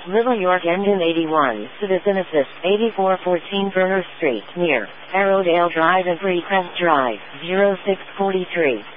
Little York Engine 81, Citizen Assist, 8414 Berners Street, near Arrowdale Drive and Freecrest Drive, 0643.